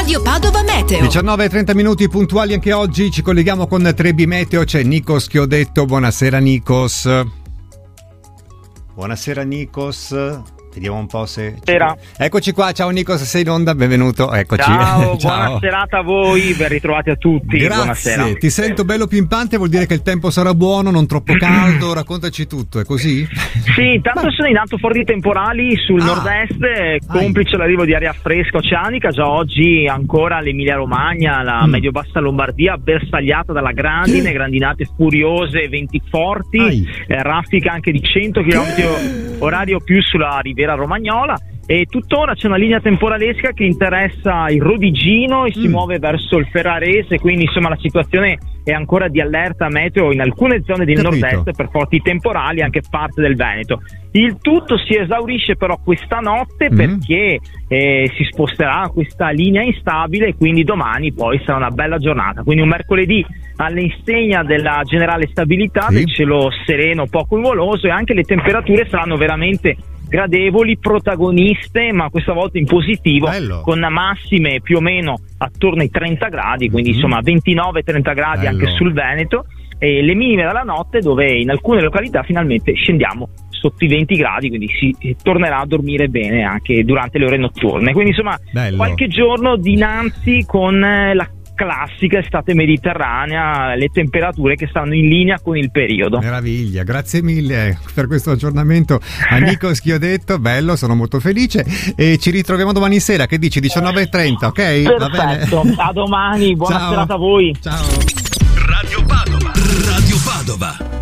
Radio Padova Meteo. 19:30 puntuali anche oggi, ci colleghiamo con Trebi Meteo, c'è Nikos Chiodetto. Buonasera Nikos. Buonasera Nikos. Vediamo un po' se... Eccoci qua, ciao Nikos, sei in onda, benvenuto, eccoci. Ciao, buona serata a voi, ben ritrovati a tutti. Grazie, buonasera. Ti sento bello pimpante, vuol dire che il tempo sarà buono, non troppo caldo, raccontaci tutto, è così? Sì, intanto sono in atto forti temporali sul nord-est, complice l'arrivo di aria fresca oceanica, già oggi ancora l'Emilia Romagna, la medio-bassa Lombardia bersagliata dalla grandine, grandinate furiose, venti forti, raffica anche di 100 km orario più sulla riviera romagnola, e tuttora c'è una linea temporalesca che interessa il Rodigino e si muove verso il Ferrarese, quindi insomma la situazione è ancora di allerta meteo in alcune zone del nord-est per forti temporali, anche parte del Veneto. Il tutto si esaurisce però questa notte perché si sposterà questa linea instabile, e quindi domani poi sarà una bella giornata, quindi un mercoledì all'insegna della generale stabilità, del cielo sereno poco nuvoloso, e anche le temperature saranno veramente gradevoli, protagoniste, ma questa volta in positivo. Bello. Con massime più o meno attorno ai 30 gradi, quindi insomma 29-30 gradi. Bello. Anche sul Veneto, e le minime dalla notte, dove in alcune località finalmente scendiamo sotto i 20 gradi, quindi si tornerà a dormire bene anche durante le ore notturne, quindi insomma bello. Qualche giorno dinanzi con la classica estate mediterranea, le temperature che stanno in linea con il periodo. Meraviglia, grazie mille per questo aggiornamento a Nikos Chiodetto, bello, sono molto felice, e ci ritroviamo domani sera, che dici, 19:30, ok? Perfetto, va bene. A domani, buona Ciao. serata a voi. Ciao. Radio Padova. Radio Padova.